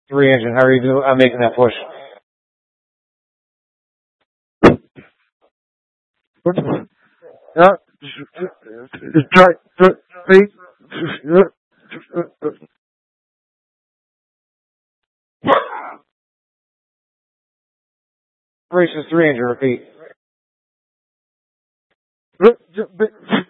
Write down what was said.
Three engine. How are you doing? I'm making that push. Races three engine. Repeat.